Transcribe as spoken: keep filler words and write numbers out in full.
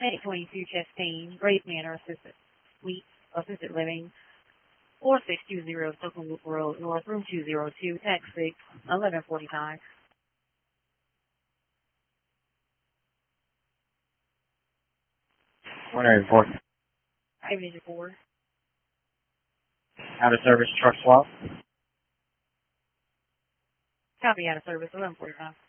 eight twenty-two Chastain, Grace Manor Assisted Suite, Assisted Living, four six two zero Circle Loop Road, North, room two oh two, tax six, eleven forty-five. one eighty-four. five eighty-four. Out of service truck swap. Copy out of service, eleven forty-five.